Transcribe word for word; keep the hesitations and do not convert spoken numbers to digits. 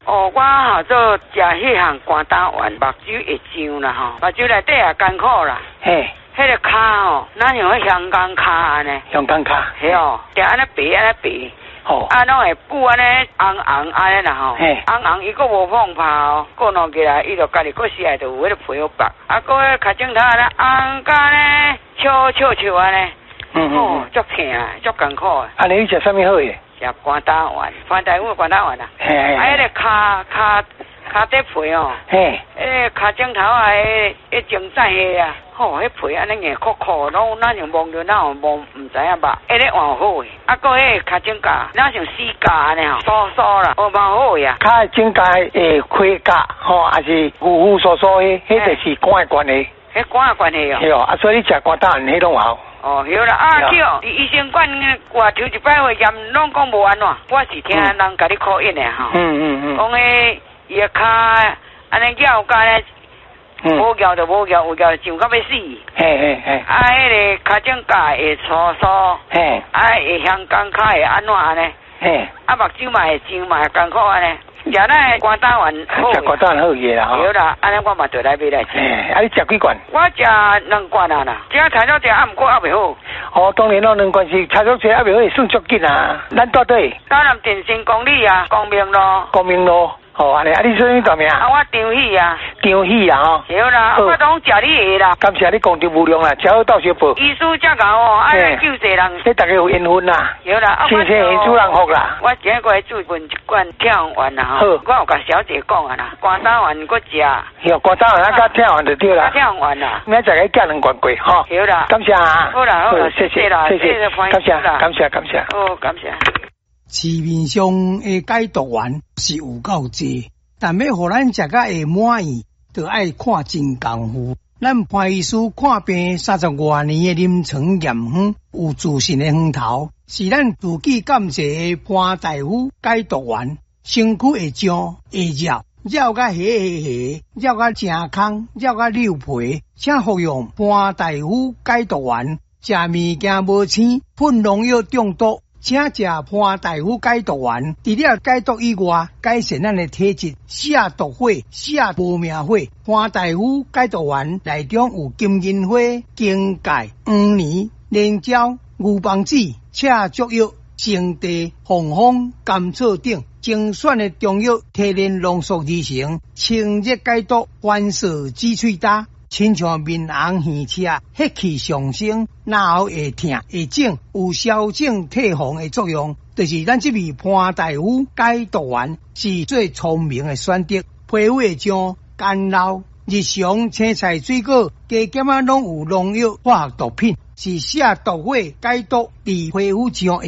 哦，我吼做食迄项肝胆丸，目睭会痒啦吼，目睭内底也艰苦啦。 嘿， 迄个骹吼，咱像迄香港骹安尼。 香港骹。 嘿哦，定安尼白安尼白。 哦。 啊，拢会布安尼红红安尼啦吼。 嘿。 红红伊佫无放泡哦，过两日来伊就家己佫起来就有迄个皮肤白，啊，佫迄脚趾头安尼红甲呢，笑笑笑安尼。 嗯嗯。 哦，足疼啊，足艰苦啊。 啊，你食啥物好诶？ 食肝胆丸，番台湾肝胆丸啊。 嘿嘿。 啊，迄个骹骹骹底皮哦。 嘿。 迄个脚趾头啊，迄迄种仔迄啊，吼，迄皮安尼硬酷酷，拢咱像摸着，咱有摸唔知影吧？迄个换好诶，啊，佫迄个脚趾甲，咱像死甲安尼吼，酥酥啦，哦，蛮好呀。 骹趾甲诶，盔甲吼，还是糊糊酥酥诶，迄就是肝诶关系。 迄肝诶关系哦。 系哦，啊，所以你食肝胆丸迄拢好。 哦，对啦，啊，去哦，医生馆外头一摆会验，拢讲无安怎，我是听人甲你考验的吼。嗯嗯嗯。讲迄伊个骹安尼咬甲咧，无咬就无咬，有咬就上到要死。嘿嘿嘿。啊，迄个脚趾甲会粗粗。嘿。啊，会香港骹会安怎安尼？嘿。啊，目睭嘛会痒嘛会艰苦安尼。食咱的肝胆丸好。食肝胆丸好嘢啦吼。对啦，安尼我嘛就来买来食。诶，啊你食几罐？我食两罐啊啦，只菜少食，啊毋过还袂好。哦，当然咯，两罐是菜少食，还袂好会算足紧啊。咱到底？台南电信公里啊，光明路。光明路。哦，安尼，啊，你说你大名？啊，我张喜啊。张喜啊，吼。对啦，我拢食你的啦。感谢你功德无量啦，只好到小报。医师才讲哦，爱来救济人。你大家有缘分啦。对啦，谢谢恩主人福啦。我今个月做份一罐跳丸啦，吼。好。我有甲小姐讲啊啦，肝胆丸我食。哟，肝胆丸啊，甲跳丸就对啦。跳丸啦。明仔载加两罐过，吼。对啦。感谢啊。好啦好啦，谢谢啦，谢谢，感谢感谢感谢。哦，感谢。 市面上的解毒丸是有够济，但要互咱食甲会满意，就爱看真功夫。咱潘医师看病三十多年的临床验方，有自信的方头，是咱自己感谢的潘大夫解毒丸。身躯会痒会热，绕甲黑黑黑，绕甲正空，绕甲溜皮，请服用潘大夫解毒丸。食物件无青，喷农药中毒。请食潘大夫解毒丸，除了解毒以外，改善咱的体质，下毒火、下无名火。潘大夫解毒丸内中有金银花、荆芥、黄连、连椒、牛蒡子、赤足药、生地、红枫、甘草等精选的中药提炼浓缩而成，清热解毒、缓涩止喙焦。亲像面红耳赤、血气上升，然后会痛会肿，有消肿退红的作用。就是咱这味潘大夫解毒丸是最聪明的选择。皮肤会痒、干老，日常青菜水果加减啊拢有农药化学毒品，是下毒火解毒，治皮肤上